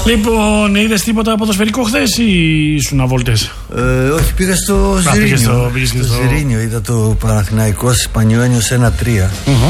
Λοιπόν, είδες τίποτα ποδοσφαιρικό χθες ή ήσουν αβόλτες? Όχι, πήγα στο Ζιρίνιο. Είδα το Παναθηναϊκός Ισπανιόνιος 1-3.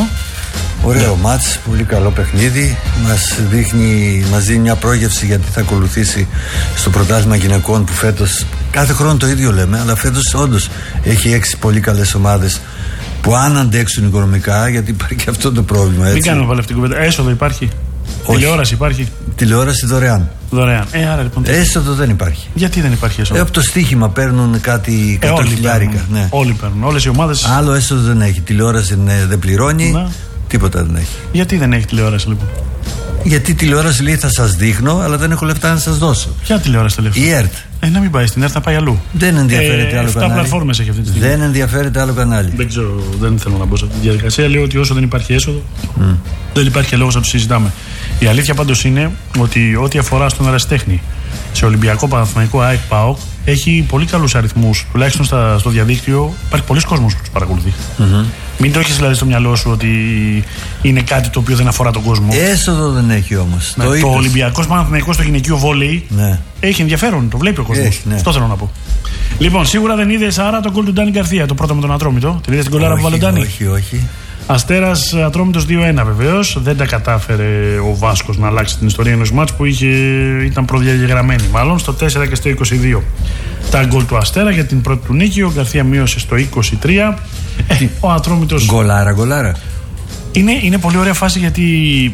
Ωραίο μάτς, πολύ καλό παιχνίδι. Μας δίνει μια πρόγευση γιατί θα ακολουθήσει στο πρωτάθλημα γυναικών που φέτος, κάθε χρόνο το ίδιο λέμε, αλλά φέτος όντως έχει 6 πολύ καλές ομάδες που αν αντέξουν οικονομικά, γιατί υπάρχει και αυτό το πρόβλημα. Μην κάνουμε πάλι αυτή την κουβέντα. Έσοδο υπάρχει? Όχι. Τηλεόραση υπάρχει? Τηλεόραση δωρεάν. Άρα λοιπόν. Έσοδο δεν υπάρχει. Γιατί δεν υπάρχει έσοδο? Από το στοίχημα παίρνουν κάτι 100 χιλιάρικα. Ναι. Όλοι παίρνουν. Όλες οι ομάδες. Άλλο έσοδο δεν έχει. Τηλεόραση δεν πληρώνει. Να. Τίποτα δεν έχει. Γιατί δεν έχει τηλεόραση λοιπόν? Γιατί τηλεόραση λέει θα σας δείχνω, αλλά δεν έχω λεφτά να σας δώσω. Ποια τηλεόραση τελευταία? Η ΕΡΤ. Να μην πάει στην ΕΡΤ, να πάει αλλού. Δεν ενδιαφέρεται άλλο κανάλι. 7 πλατφόρμες έχει αυτή τη στιγμή. Δεν ενδιαφέρεται άλλο κανάλι. Δεν ξέρω, δεν θέλω να μπω σε αυτή τη διαδικασία. Λέω ότι όσο δεν υπάρχει έσοδο, δεν υπάρχει και λόγος να το συζητάμε. Η αλήθεια πάντως είναι ότι ό,τι αφορά στον ερασιτέχνη, σε Ολυμπιακό, Παναθηναϊκό, ΑΕΚ, ΠΑΟΚ, έχει πολύ καλούς αριθμούς. Τουλάχιστον στο διαδίκτυο υπάρχει πολλοί κόσμος που τους παρακολουθεί. Μην το έχεις δηλαδή στο μυαλό σου ότι είναι κάτι το οποίο δεν αφορά τον κόσμο. Έσοδο δεν έχει όμως. Ναι, το Ολυμπιακός Παναθηναϊκός στο γυναικείο βόλεϊ έχει ενδιαφέρον, το βλέπει ο κόσμος. Αυτό θέλω να πω. Λοιπόν, σίγουρα δεν είδες άρα το γκολ του Ντάνι Γκαρθία, το πρώτο με τον Ατρόμητο. Την είδες την κολλάρα που βάλε ο Ντάνι? Όχι. Αστέρας Ατρόμητος 2-1 βεβαίως. Δεν τα κατάφερε ο Βάσκος να αλλάξει την ιστορία ενός μάτς που ήταν προδιαγεγραμμένη μάλλον στο 4 και στο 22. Τα γκολ του Αστέρα για την πρώτη του νίκη. Ο Γκαρθία μείωσε στο 23. Ο Ατρόμητος. Γκολάρα. Είναι πολύ ωραία φάση γιατί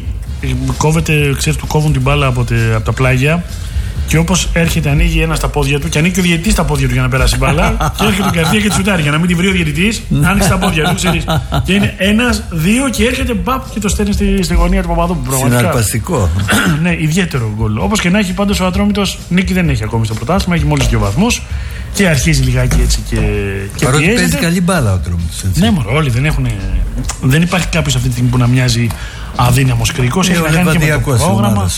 κόβεται, ξέρεις, του κόβουν την μπάλα από τα πλάγια. Και όπως έρχεται, ανοίγει ένα στα πόδια του και ανοίγει και ο διαιτητής στα πόδια του για να περάσει μπάλα. Και έρχεται ο Γκαρθία και τη σουτάρει. Για να μην τη βρει ο διαιτητής, άνοιξε τα πόδια του, ξέρεις. Και είναι 1-2 και έρχεται μπαπ και το στέλνει στη γωνία του Παπαδόπουλου. Συναρπαστικό. Ναι, ιδιαίτερο γκολ. Όπως και να έχει, πάντως ο Ατρόμητος νίκη δεν έχει ακόμη στο πρωτάθλημα, έχει μόλις 2 βαθμούς και αρχίζει λιγάκι έτσι και παρότι παίζει καλή μπάλα ο Ατρόμητος. Ναι, μωρό, όλοι δεν έχουν. Δεν υπάρχει κάποιος αυτή τη στιγμή που να μοιάζει αδύναμος κριτικός. Έχει να κάνει και με το πρόγραμμα.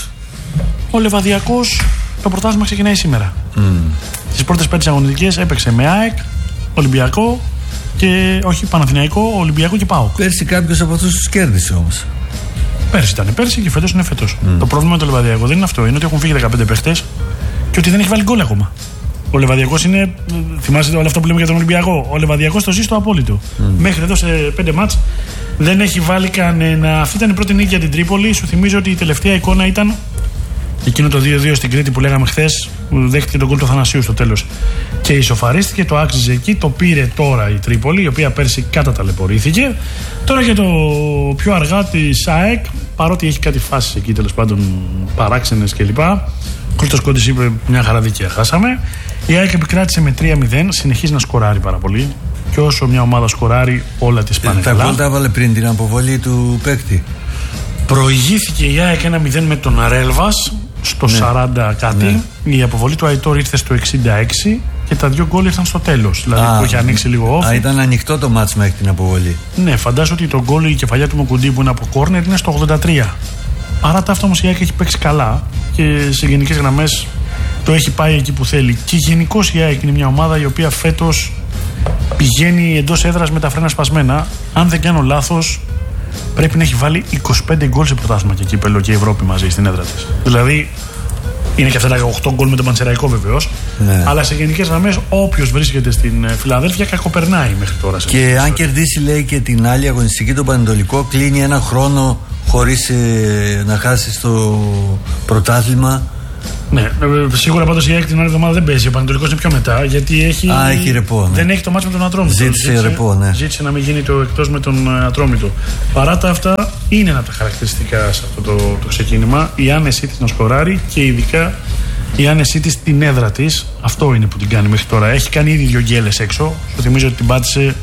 Ο Λεβαδιακός. Το πρωτάθλημα ξεκινάει σήμερα. Στις πρώτες 5 αγωνιστικές έπαιξε με ΑΕΚ, Ολυμπιακό και όχι Παναθηναϊκό, Ολυμπιακό και ΠΑΟΚ. Πέρσι κάποιος από αυτούς τους κέρδισε όμως. Πέρσι ήταν πέρσι και φέτος είναι φέτος. Το πρόβλημα με το Λεβαδιακό δεν είναι αυτό. Είναι ότι έχουν φύγει 15 παίχτες και ότι δεν έχει βάλει γκολ ακόμα. Ο Λεβαδιακός είναι. Θυμάστε όλο αυτό που λέμε για τον Ολυμπιακό. Ο Λεβαδιακός το ζει στο απόλυτο. Μέχρι εδώ σε 5 μάτς δεν έχει βάλει κανένα. Αυτή ήταν η πρώτη νίκη για την Τρίπολη. Σου θυμίζω ότι η τελευταία εικόνα ήταν. Εκείνο το 2-2 στην Κρήτη που λέγαμε χθες, δέχτηκε τον γκολ του Θανασίου στο τέλος. Και ισοφαρίστηκε, το άξιζε εκεί, το πήρε τώρα η Τρίπολη, η οποία πέρσι καταταλαιπωρήθηκε. Τώρα για το πιο αργά της ΑΕΚ, παρότι έχει κάτι φάσεις εκεί τέλος πάντων παράξενες κλπ. Ο Χρήστος Κόντης είπε μια χαρά δίκαια χάσαμε. Η ΑΕΚ επικράτησε με 3-0, συνεχίζει να σκοράρει πάρα πολύ. Και όσο μια ομάδα σκοράρει, όλα της πάνε καλά. Τα γκολ τα έβαλε πριν την αποβολή του παίκτη. Προηγήθηκε η ΑΕΚ 1-0 με τον Αρέλβας στο 40 κάτι. Ναι. Η αποβολή του Αϊτόρ ήρθε στο 66 και τα 2 γκολ ήρθαν στο τέλος. Δηλαδή που είχε ανοίξει λίγο όφη. Ήταν ανοιχτό το μάτς μέχρι την αποβολή. Ναι, φαντάζομαι ότι το γκολ, η κεφαλιά του Μοκουντή που είναι από κόρνερ είναι στο 83. Άρα ταύτα όμως η ΑΕΚ έχει παίξει καλά και σε γενικές γραμμές το έχει πάει εκεί που θέλει. Και γενικώς η ΑΕΚ είναι μια ομάδα η οποία φέτος πηγαίνει εντός έδρας με τα φρένα σπασμένα. Αν δεν κάνω λάθος, πρέπει να έχει βάλει 25 γκολ σε πρωτάθλημα και κύπελλο και Ευρώπη μαζί στην έδρα της. Δηλαδή είναι και αυτά τα 8 γκολ με τον Πανσεραϊκό βεβαίως. Ναι. Αλλά σε γενικές γραμμές, όποιος βρίσκεται στην Φιλαδέλφια κακοπερνάει μέχρι τώρα. Και αν κερδίσει, λέει, και την άλλη αγωνιστική, τον Πανετολικό, κλείνει ένα χρόνο χωρίς να χάσει το πρωτάθλημα. Ναι, σίγουρα πάντως η ΑΕΚ την άλλη εβδομάδα δεν παίζει. Ο Πανετολικός είναι πιο μετά. Γιατί έχει ρεπό. Ναι. Δεν έχει το μάτς με τον Ατρόμητο. Ζήτησε ρεπό, ναι. Ζήτησε να μην γίνει το εκτός με τον Ατρόμητο. Παρά τα αυτά, είναι ένα από τα χαρακτηριστικά σε αυτό το ξεκίνημα. Η άνεσή της να σκοράρει και ειδικά η άνεσή της στην έδρα της. Αυτό είναι που την κάνει μέχρι τώρα. Έχει κάνει ήδη 2 γκέλες έξω. Σου θυμίζω ότι την πάτησε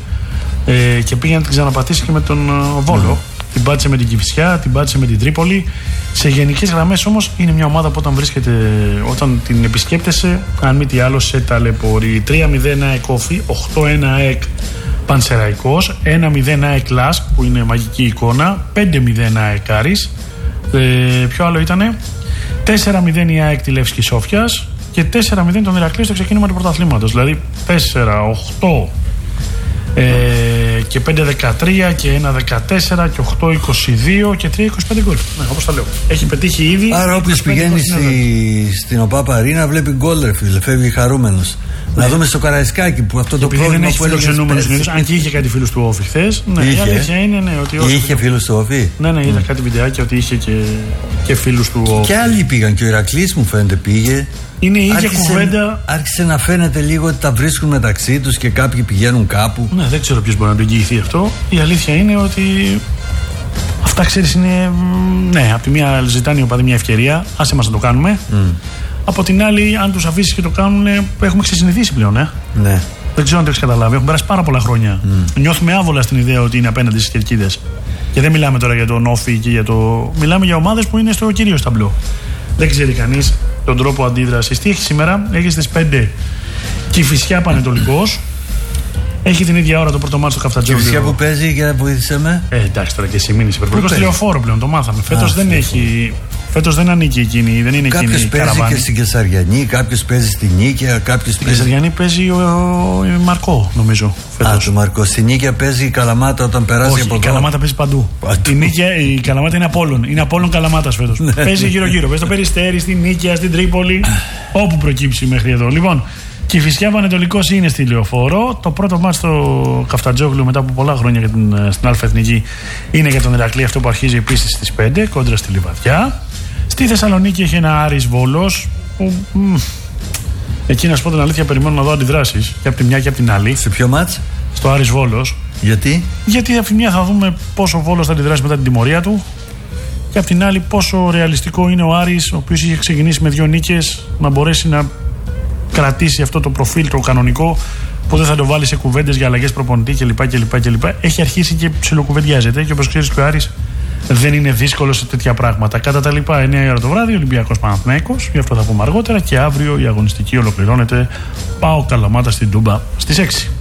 και πήγε να την ξαναπατήσει και με τον Βόλο. Την πάτησε με την Κηφισιά, την πάτησε με την Τρίπολη. Σε γενικές γραμμές όμως είναι μια ομάδα που όταν την επισκέπτεσαι, αν μη τι άλλο, σε ταλαιπωρεί. 3-0 ΑΕΚ Όφη, 8-1 ΑΕΚ Πανσεραϊκός, 1-0 ΑΕΚ Λάσκ που είναι μαγική εικόνα, 5-0 ΑΕΚ Άρης. Ποιο άλλο ήτανε? 4-0 η ΑΕΚ τη Λεύσκη Σόφιας και 4-0 τον Ηρακλή στο ξεκίνημα του πρωταθλήματος. Δηλαδή 4-8 και 5-13 και 1-14 και 8-22 και 3-25 γκολ. Ναι, όπως τα λέω. Έχει πετύχει ήδη. Άρα όποιος πηγαίνει στην ΟΠΑΠ Αρίνα βλέπει γκολ, ρε φίλε, φεύγει χαρούμενος. Να δούμε στο Καραϊσκάκι που αυτό το πρόβλημα δεν έχει φιλοξενούμενους συνήθως, αν και είχε κάτι φίλους του Όφη χθες. Ναι, η αλήθεια είναι ότι είχε φίλους του Όφη. Ναι, είδα κάτι βιντεάκια ότι είχε και φίλους του Όφη. Και άλλοι πήγαν, και ο Ηρακλής μου φαίνεται πήγε. Είναι η ίδια κουβέντα. Άρχισε να φαίνεται λίγο ότι τα βρίσκουν μεταξύ τους και κάποιοι πηγαίνουν κάπου. Ναι, δεν ξέρω ποιος μπορεί να το εγγυηθεί αυτό. Η αλήθεια είναι ότι αυτά, ξέρεις, είναι. Ναι, από τη μία ζητάνε οι οπαδοί μια ευκαιρία, άσε μας να το κάνουμε. Από την άλλη, αν τους αφήσεις και το κάνουν, έχουμε ξεσυνηθίσει πλέον. Ναι. Δεν ξέρω αν το έχεις καταλάβει. Έχουν περάσει πάρα πολλά χρόνια. Νιώθουμε άβολα στην ιδέα ότι είναι απέναντι στις κερκίδες. Και δεν μιλάμε τώρα για τον Όφη και για το. Μιλάμε για ομάδες που είναι στο κυρίως ταμπλό. Δεν ξέρει κανείς τον τρόπο αντίδρασης. Τι έχει σήμερα? Έχει στις 5 Κηφισιά Πανετολικός. Έχει την ίδια ώρα το πρώτο μάτσο στο Καφτατζόγλιο. Κηφισιά που παίζει, για βοήθησε με. Εντάξει τώρα και εσύ μείνεις υπερβολικός. Λεωφόρο πλέον, το μάθαμε. Φέτος δεν έχει. Φέτος δεν ανήκει εκείνη, δεν είναι εκείνη. Κάποιος παίζει και στην Κεσαριανή, κάποιος παίζει στην Νίκαια, κάποιος στην Κεσαριανή παίζει ο Μαρκό, νομίζω. Φέτος. Το Μαρκό. Στην Νίκαια παίζει η Καλαμάτα όταν περάσει. Όχι, από η Καλαμάτα παίζει παντού. Η Καλαμάτα είναι Απόλλων. Είναι Απόλλων Καλαμάτας φέτος. Παίζει γύρω-γύρω. Παίζει στο Περιστέρι, στην Νίκαια, στην Τρίπολη. Όπου προκύψει μέχρι εδώ. Λοιπόν, Κηφισιά Πανετολικός είναι στη Λεωφόρο. Το πρώτο μάτς στο Καφτατζόγλιο μετά από πολλά χρόνια στην Α' Εθνική είναι για τον Ηρακλή, αυτό που αρχίζει επίσης στις 5 κόντρα στη Λιβαδιά. Στη Θεσσαλονίκη έχει ένα Άρης Βόλος που εκεί, να σου πω την αλήθεια, περιμένω να δω αντιδράσεις και από τη μια και από την άλλη. Σε ποιο μάτς? Στο Άρης Βόλος. Γιατί? Γιατί από τη μια θα δούμε πόσο ο Βόλος θα αντιδράσει μετά την τιμωρία του και από την άλλη πόσο ρεαλιστικό είναι ο Άρης, ο οποίος είχε ξεκινήσει με 2 νίκες, να μπορέσει να κρατήσει αυτό το προφίλ το κανονικό που δεν θα το βάλει σε κουβέντες για αλλαγές προπονητή κλπ. Έχει αρχίσει και ψιλοκουβεντιάζεται και όπως ξέρεις και ο Άρης δεν είναι δύσκολο σε τέτοια πράγματα. Κατά τα λοιπά, 9 η ώρα το βράδυ, Ολυμπιακός Παναθηναϊκός, γι' αυτό θα πούμε αργότερα, και αύριο η αγωνιστική ολοκληρώνεται. Πάω Καλαμάτα στην Τούμπα στις 6.